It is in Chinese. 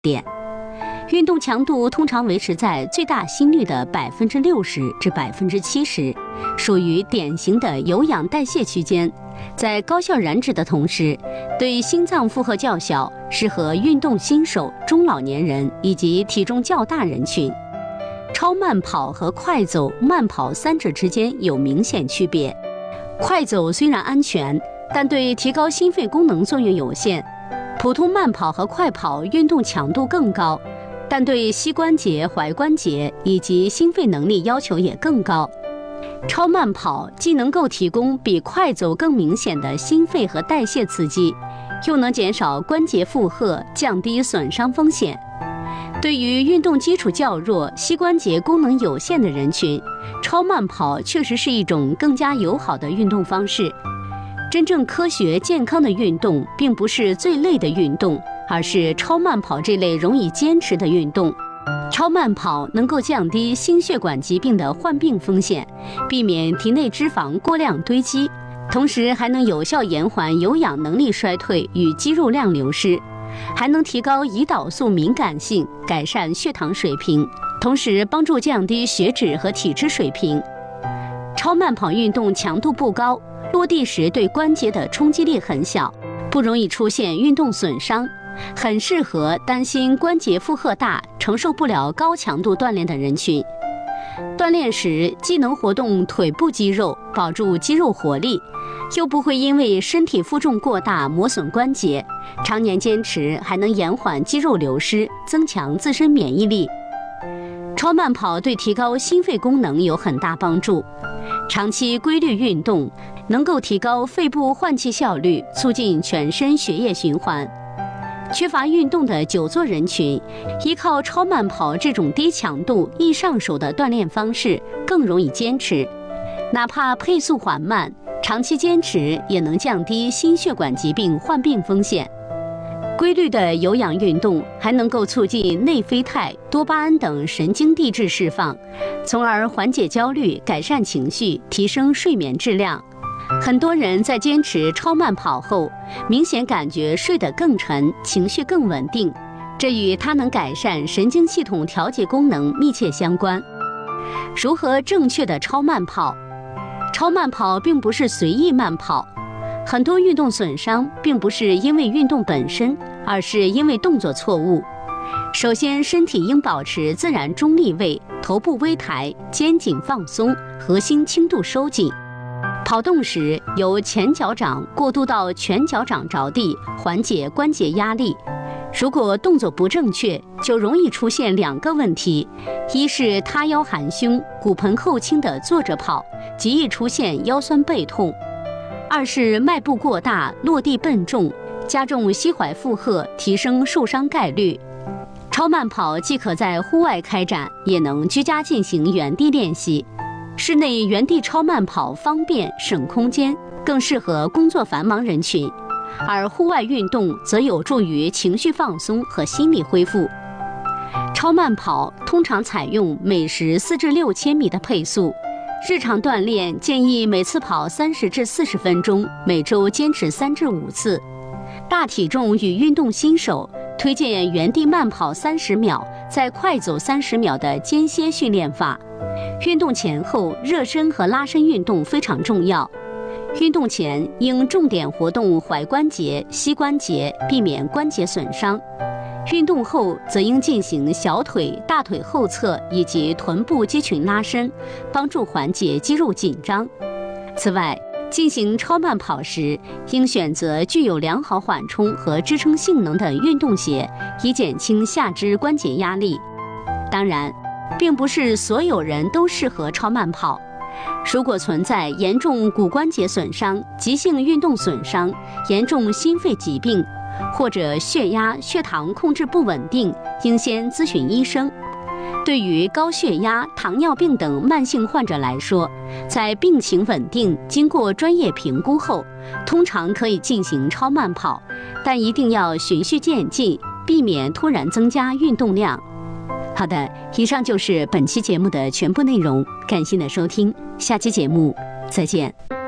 点。运动强度通常维持在最大心率的60%至70%，属于典型的有氧代谢区间，在高效燃脂的同时，对心脏负荷较小，适合运动新手、中老年人以及体重较大人群。超慢跑和快走、慢跑三者之间有明显区别。快走虽然安全，但对提高心肺功能作用有限。普通慢跑和快跑运动强度更高，但对膝关节、踝关节以及心肺能力要求也更高。超慢跑既能够提供比快走更明显的心肺和代谢刺激，又能减少关节负荷，降低损伤风险。对于运动基础较弱、膝关节功能有限的人群，超慢跑确实是一种更加友好的运动方式。真正科学健康的运动并不是最累的运动，而是超慢跑这类容易坚持的运动。超慢跑能够降低心血管疾病的患病风险，避免体内脂肪过量堆积，同时还能有效延缓有氧能力衰退与肌肉量流失，还能提高胰岛素敏感性，改善血糖水平，同时帮助降低血脂和体脂水平。超慢跑运动强度不高，落地时对关节的冲击力很小，不容易出现运动损伤，很适合担心关节负荷大、承受不了高强度锻炼的人群。锻炼时既能活动腿部肌肉，保住肌肉活力，又不会因为身体负重过大磨损关节，常年坚持还能延缓肌肉流失，增强自身免疫力。超慢跑对提高心肺功能有很大帮助。长期规律运动能够提高肺部换气效率，促进全身血液循环。缺乏运动的久坐人群，依靠超慢跑这种低强度易上手的锻炼方式更容易坚持。哪怕配速缓慢，长期坚持也能降低心血管疾病患病风险。规律的有氧运动还能够促进内啡肽、多巴胺等神经递质释放，从而缓解焦虑、改善情绪、提升睡眠质量。很多人在坚持超慢跑后，明显感觉睡得更沉，情绪更稳定，这与它能改善神经系统调节功能密切相关。如何正确的超慢跑？超慢跑并不是随意慢跑，很多运动损伤并不是因为运动本身，而是因为动作错误。首先，身体应保持自然中立位，头部微抬，肩颈放松，核心轻度收紧。跑动时，由前脚掌过渡到全脚掌着地，缓解关节压力。如果动作不正确，就容易出现两个问题：一是塌腰含胸、骨盆后倾的坐着跑，极易出现腰酸背痛；二是迈步过大、落地笨重，加重膝踝负荷，提升受伤概率。超慢跑既可在户外开展，也能居家进行原地练习。室内原地超慢跑方便省空间，更适合工作繁忙人群，而户外运动则有助于情绪放松和心理恢复。超慢跑通常采用每时4至6千米的配速，日常锻炼建议每次跑30至40分钟，每周坚持3至5次。大体重与运动新手推荐原地慢跑30秒，再快走30秒的间歇训练法。运动前后热身和拉伸运动非常重要。运动前应重点活动踝关节、膝关节，避免关节损伤。运动后则应进行小腿、大腿后侧以及臀部肌群拉伸，帮助缓解肌肉紧张。此外，进行超慢跑时，应选择具有良好缓冲和支撑性能的运动鞋，以减轻下肢关节压力。当然，并不是所有人都适合超慢跑。如果存在严重骨关节损伤、急性运动损伤、严重心肺疾病，或者血压、血糖控制不稳定，应先咨询医生。对于高血压、糖尿病等慢性患者来说，在病情稳定、经过专业评估后，通常可以进行超慢跑，但一定要循序渐进，避免突然增加运动量。好的，以上就是本期节目的全部内容，感谢您的收听，下期节目再见。